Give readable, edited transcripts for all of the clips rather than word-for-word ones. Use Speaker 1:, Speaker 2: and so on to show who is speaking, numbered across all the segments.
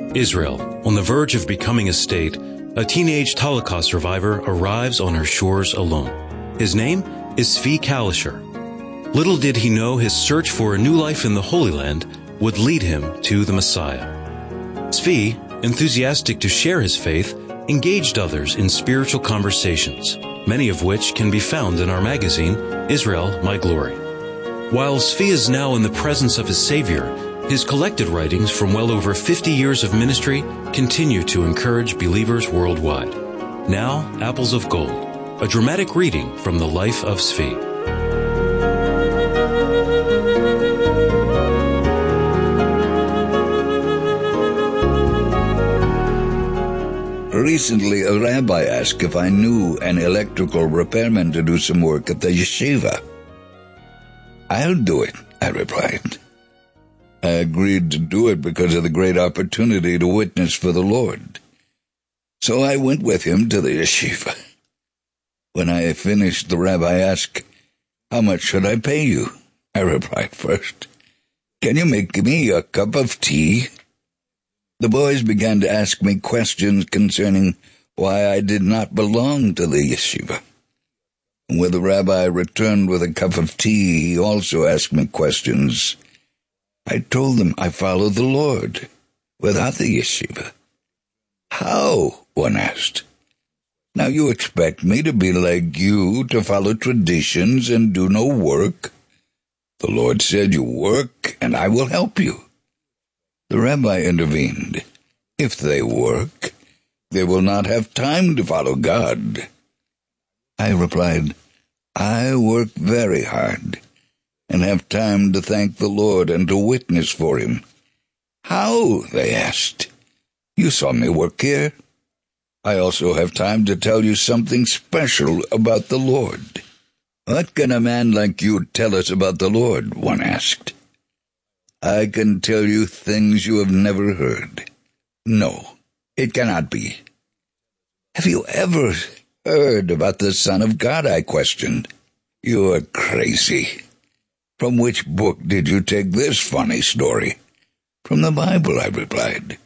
Speaker 1: Israel, on the verge of becoming a state, a teenage Holocaust survivor arrives on her shores alone. His name is Zvi Kalisher. Little did he know his search for a new life in the Holy Land would lead him to the Messiah. Zvi, enthusiastic to share his faith, engaged others in spiritual conversations, many of which can be found in our magazine, Israel, My Glory. While Zvi is now in the presence of his Savior, his collected writings from well over 50 years of ministry continue to encourage believers worldwide. Now, Apples of Gold, a dramatic reading from the life of Zvi.
Speaker 2: Recently, a rabbi asked if I knew an electrical repairman to do some work at the yeshiva. "I'll do it," I replied. I agreed to do it because of the great opportunity to witness for the Lord. So I went with him to the yeshiva. When I finished, the rabbi asked, "How much should I pay you?" I replied first, "Can you make me a cup of tea?" The boys began to ask me questions concerning why I did not belong to the yeshiva. When the rabbi returned with a cup of tea, he also asked me questions. I told them I follow the Lord without the yeshiva. "How?" one asked. "Now you expect me to be like you, to follow traditions and do no work? The Lord said you work, and I will help you." The rabbi intervened. "If they work, they will not have time to follow God." I replied, "I work very hard and have time to thank the Lord and to witness for him." "How?" they asked. "You saw me work here. I also have time to tell you something special about the Lord." "What can a man like you tell us about the Lord?" one asked. "I can tell you things you have never heard." "No, it cannot be." "Have you ever heard about the Son of God?" I questioned. "You are crazy. From which book did you take this funny story?" "From the Bible," I replied.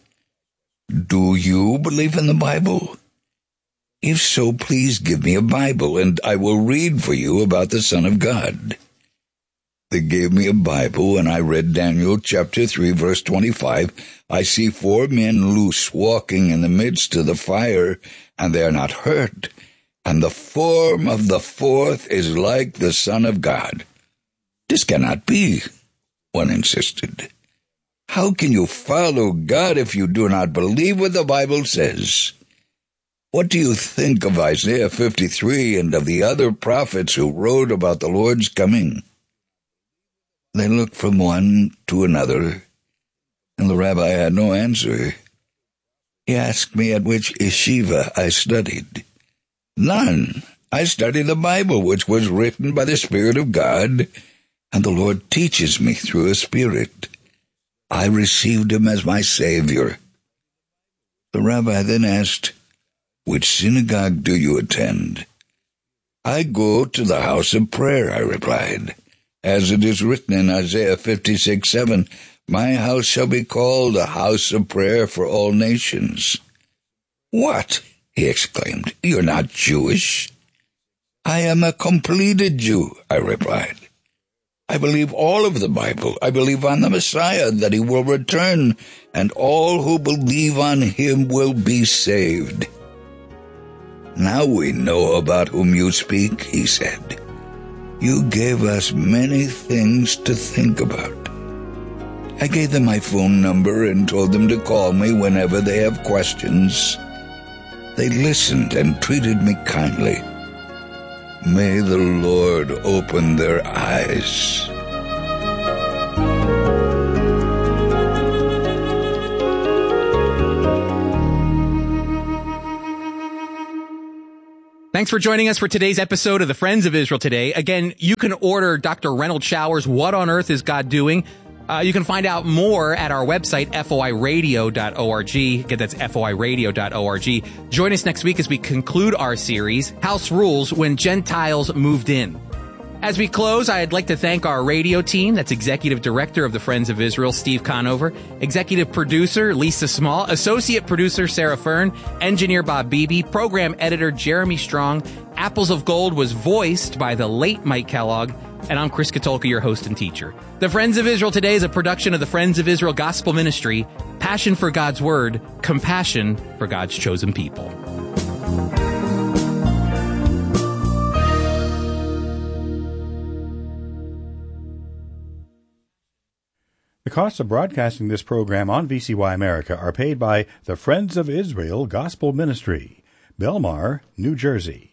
Speaker 2: "Do you believe in the Bible?" "If so, please give me a Bible, and I will read for you about the Son of God." They gave me a Bible, and I read Daniel chapter 3, verse 25. "I see 4 men loose walking in the midst of the fire, and they are not hurt. And the form of the 4th is like the Son of God." "This cannot be," one insisted. "How can you follow God if you do not believe what the Bible says?" "What do you think of Isaiah 53 and of the other prophets who wrote about the Lord's coming?" They looked from one to another, and the rabbi had no answer. He asked me at which yeshiva I studied. "None. I study the Bible, which was written by the Spirit of God, and the Lord teaches me through His Spirit. I received Him as my Savior." The rabbi then asked, "Which synagogue do you attend?" "I go to the house of prayer," I replied. "As it is written in Isaiah 56:7, my house shall be called a house of prayer for all nations." "What?" he exclaimed. "You're not Jewish?" "I am a completed Jew," I replied. "I believe all of the Bible. I believe on the Messiah, that He will return, and all who believe on Him will be saved." "Now we know about whom you speak," he said. "You gave us many things to think about." I gave them my phone number and told them to call me whenever they have questions. They listened and treated me kindly. May the Lord open their eyes.
Speaker 3: Thanks for joining us for today's episode of the Friends of Israel Today. Again, you can order Dr. Reynold Shower's What on Earth is God Doing? You can find out more at our website, foiradio.org. Again, that's foiradio.org. Join us next week as we conclude our series, House Rules When Gentiles Moved In. As we close, I'd like to thank our radio team. That's Executive Director of the Friends of Israel, Steve Conover, Executive Producer, Lisa Small, Associate Producer, Sarah Fern, Engineer Bob Beebe, Program Editor, Jeremy Strong. Apples of Gold was voiced by the late Mike Kellogg, and I'm Chris Katolka, your host and teacher. The Friends of Israel Today is a production of the Friends of Israel Gospel Ministry. Passion for God's Word, compassion for God's chosen people.
Speaker 4: The costs of broadcasting this program on VCY America are paid by the Friends of Israel Gospel Ministry, Belmar, New Jersey.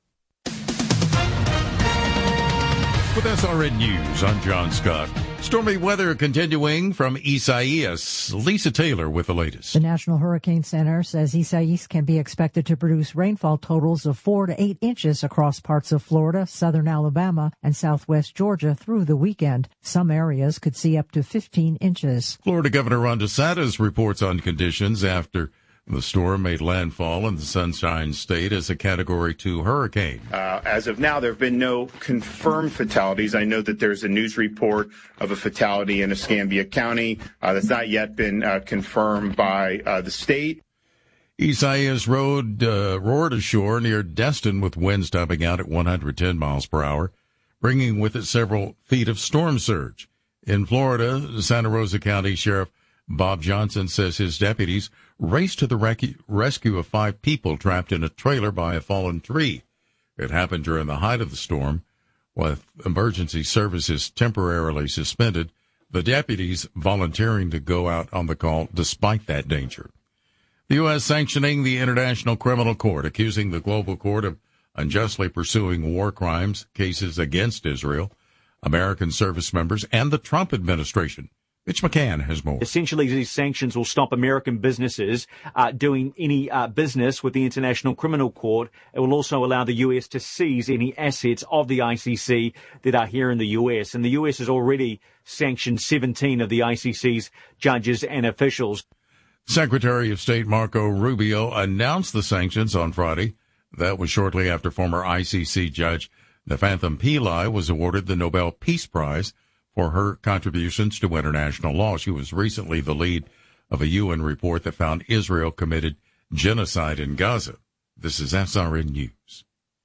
Speaker 5: With SRN News, I'm John Scott. Stormy weather continuing from Isaias. Lisa Taylor with the latest.
Speaker 6: The National Hurricane Center says Isaias can be expected to produce rainfall totals of 4 to 8 inches across parts of Florida, southern Alabama, and southwest Georgia through the weekend. Some areas could see up to 15 inches.
Speaker 5: Florida Governor Ron DeSantis reports on conditions after the storm made landfall in the Sunshine State as a Category 2 hurricane.
Speaker 7: As of now, there have been no confirmed fatalities. I know that there's a news report of a fatality in Escambia County that's not yet been confirmed by the state.
Speaker 5: Isaias roared ashore near Destin with winds topping out at 110 miles per hour, bringing with it several feet of storm surge. In Florida, Santa Rosa County Sheriff Bob Johnson says his deputies raced to the rescue of 5 people trapped in a trailer by a fallen tree. It happened during the height of the storm. With emergency services temporarily suspended, the deputies volunteering to go out on the call despite that danger. The U.S. sanctioning the International Criminal Court, accusing the global court of unjustly pursuing war crimes cases against Israel, American service members, and the Trump administration. Mitch McCann has more.
Speaker 8: Essentially, these sanctions will stop American businesses doing any business with the International Criminal Court. It will also allow the U.S. to seize any assets of the ICC that are here in the U.S. And the U.S. has already sanctioned 17 of the ICC's judges and officials.
Speaker 5: Secretary of State Marco Rubio announced the sanctions on Friday. That was shortly after former ICC judge Nefantham Pillai was awarded the Nobel Peace Prize for her contributions to international law. She was recently the lead of a UN report that found Israel committed genocide in Gaza. This is SRN News.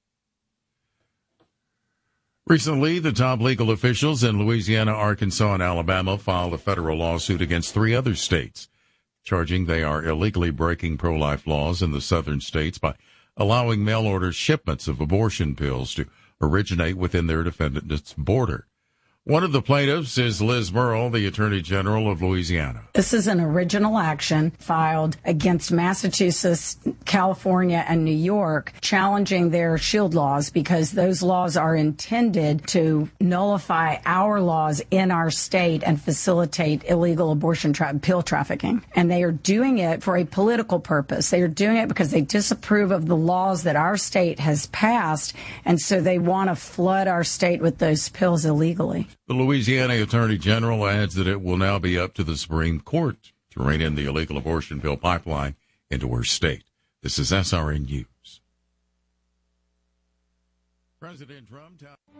Speaker 5: Recently, the top legal officials in Louisiana, Arkansas, and Alabama filed a federal lawsuit against 3 other states, charging they are illegally breaking pro-life laws in the southern states by allowing mail-order shipments of abortion pills to originate within their defendant's border. One of the plaintiffs is Liz Murrell, the Attorney General of Louisiana.
Speaker 9: This is an original action filed against Massachusetts, California, and New York, challenging their shield laws because those laws are intended to nullify our laws in our state and facilitate illegal abortion pill trafficking. And they are doing it for a political purpose. They are doing it because they disapprove of the laws that our state has passed, and so they want to flood our state with those pills illegally.
Speaker 5: The Louisiana Attorney General adds that it will now be up to the Supreme Court to rein in the illegal abortion pill pipeline into her state. This is SRN News. President Trump.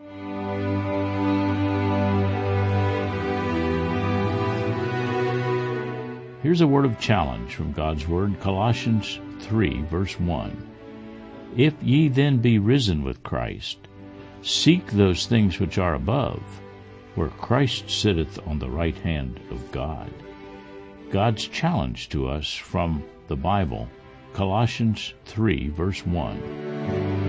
Speaker 10: Here's a word of challenge from God's Word, Colossians 3, verse 1. If ye then be risen with Christ, seek those things which are above, where Christ sitteth on the right hand of God. God's challenge to us from the Bible, Colossians 3, verse 1.